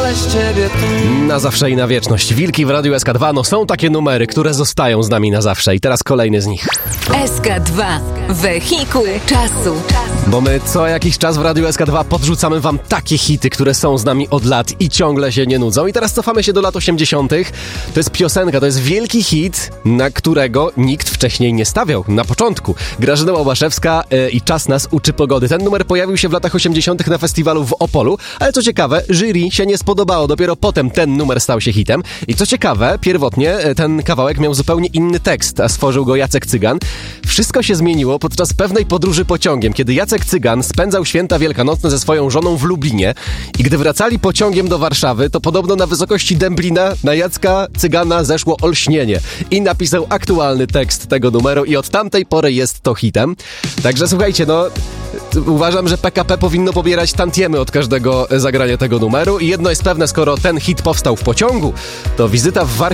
ale z ciebie tu. Na zawsze i na wieczność. Wilki w Radiu SK2. No są takie numery, które zostają z nami na zawsze. I teraz kolejny z nich. SK2. Wehikuł czasu. Bo my co jakiś czas w Radiu SK2 podrzucamy wam takie hity, które są z nami od lat i ciągle się nie nudzą. I teraz cofamy się do lat 80. To jest piosenka, to jest wielki hit, na którego nikt wcześniej nie stawiał. Na początku. Grażyna Łabaszewska i Czas nas uczy pogody. Ten numer pojawił się w latach 80. na festiwalu w Opolu, ale co ciekawe, jury się nie spodobało. Dopiero potem ten numer stał się hitem. I co ciekawe, pierwotnie ten kawałek miał zupełnie inny tekst, a stworzył go Jacek Cygan. Wszystko się zmieniło podczas pewnej podróży pociągiem, kiedy Jacek Cygan spędzał święta wielkanocne ze swoją żoną w Lublinie i gdy wracali pociągiem do Warszawy, to podobno na wysokości Dęblina na Jacka Cygana zeszło olśnienie i napisał aktualny tekst tego numeru i od tamtej pory jest to hitem. Także słuchajcie, no uważam, że PKP powinno pobierać tantiemy od każdego zagrania tego numeru i jedno jest pewne, skoro ten hit powstał w pociągu, to wizyta w Warszawie